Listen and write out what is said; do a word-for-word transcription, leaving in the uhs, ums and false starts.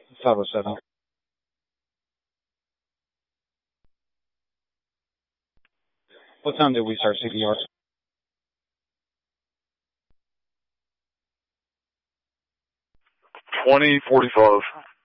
five oh seven. What time did we start C P R? twenty forty-five.